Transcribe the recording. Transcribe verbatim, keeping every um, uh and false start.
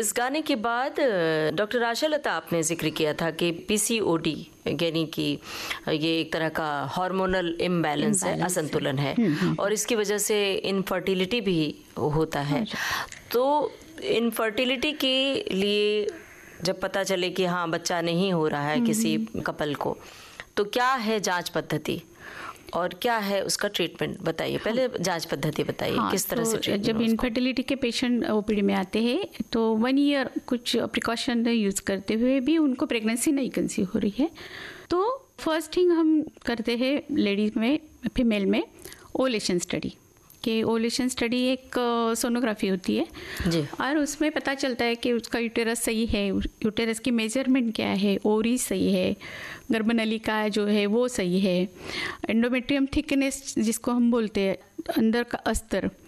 इस गाने के बाद डॉक्टर आशा लता, आपने जिक्र किया था कि पीसीओडी यानी कि ये एक तरह का हार्मोनल इम्बैलेंस है, असंतुलन है, और इसकी वजह से इनफर्टिलिटी भी होता है। तो इनफर्टिलिटी के लिए जब पता चले कि हाँ बच्चा नहीं हो रहा है किसी कपल को, तो क्या है जांच पद्धति और क्या है उसका ट्रीटमेंट, बताइए। पहले जांच पद्धति बताइए, हाँ, किस तरह तो से ट्रीटमेंट। जब इनफर्टिलिटी के पेशेंट ओपीडी में आते हैं तो वन ईयर कुछ प्रिकॉशन यूज़ करते हुए भी उनको प्रेगनेंसी नहीं कंसीव हो रही है, तो फर्स्ट थिंग हम करते हैं लेडीज में, फीमेल में ओवुलेशन स्टडी। कि ओवुलेशन स्टडी एक सोनोग्राफी होती है जी, और उसमें पता चलता है कि उसका यूटेरस सही है, यूटेरस की मेजरमेंट क्या है, ओवरी सही है, गर्भनलिका जो है वो सही है, एंडोमेट्रियम थिकनेस जिसको हम बोलते हैं, अंदर का अस्तर